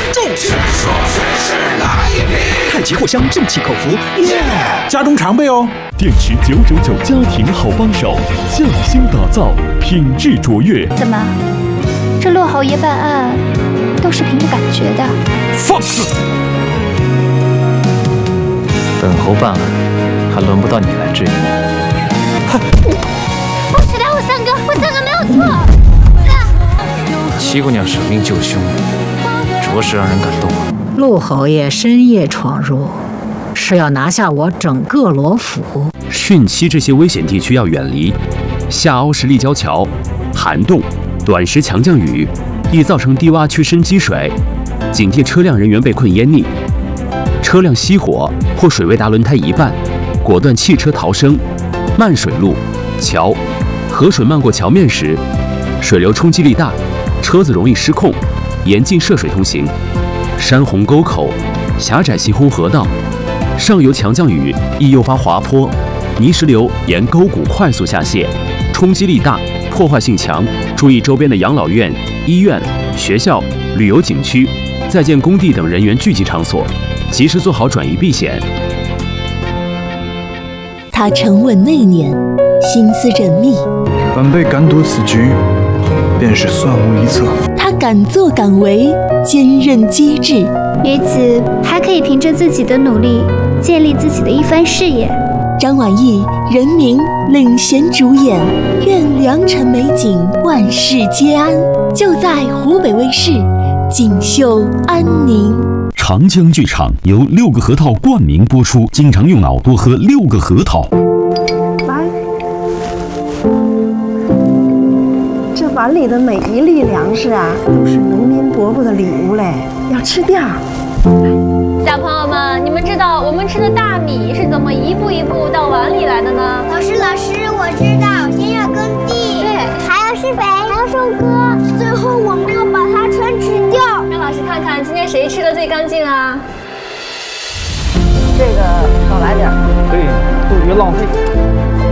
咒语。太极藿香正气口服， 家中常备哦。 电池999家庭好帮手，匠心打造，品质卓越。 怎么，这骆侯爷办案都是凭着感觉的？ 放肆！ 本侯办案，还轮不到你来质疑。 不是的，我三哥没有错。 七姑娘舍命救兄，着实让人感动啊。 陆侯爷深夜闯入，是要拿下我整个罗府。 汛期这些危险地区要远离，下凹式立交桥、涵洞、短时强降雨，易造成低洼区深积水，警惕车辆人员被困淹溺。车辆熄火或水位达轮胎一半，果断弃车逃生。漫水路、桥，河水漫过桥面时，水流冲击力大，车子容易失控，严禁涉水通行。山洪沟口、狭窄行洪河道，上游强降雨易诱发滑坡，泥石流沿沟谷快速下泄，冲击力大，破坏性强。注意周边的养老院、医院、学校、旅游景区、在建工地等人员聚集场所，及时做好转移避险。 他沉稳内敛，心思缜密。 本辈敢赌此局，便是算无一策。 他敢作敢为，坚韧机智。 女子还可以凭着自己的努力，建立自己的一番事业。 张晚意、任明领衔主演，愿良辰美景万事皆安，就在湖北卫视锦绣安宁。 长江剧场由6个核桃冠名播出，经常用脑多喝6个核桃。 来，这碗里的每一粒粮食啊，都是农民伯伯的礼物嘞，要吃掉。 小朋友们，你们知道我们吃的大米是怎么一步一步到碗里来的呢？ 老师，我知道，先要耕地， 对， 还要施肥，还要收割，最后我们要把它全吃掉。 让老师看看今天谁吃的最干净啊？ 这个少来点， 对，杜绝浪费。